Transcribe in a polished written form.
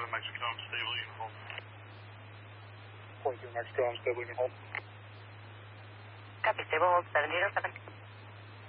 Mexico, I'm stable, you can hold. 42 Mexico, I'm stable, you can hold. Copy, stable, hold 707.